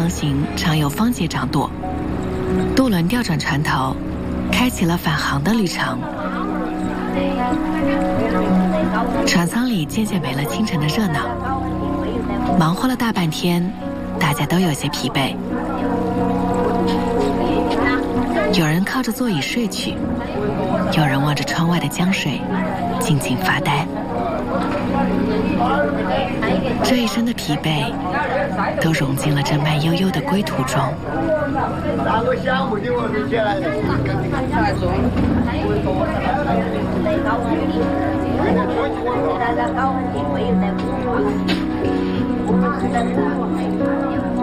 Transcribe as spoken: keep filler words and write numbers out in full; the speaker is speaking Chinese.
航行常有风劫掌舵，渡轮调转船头，开启了返航的旅程。船舱里渐渐没了清晨的热闹，忙活了大半天，大家都有些疲惫。有人靠着座椅睡去，有人望着窗外的江水，静静发呆。这一身的疲惫，都融进了这慢悠悠的归途中。 哪个项目的我是接来的？我们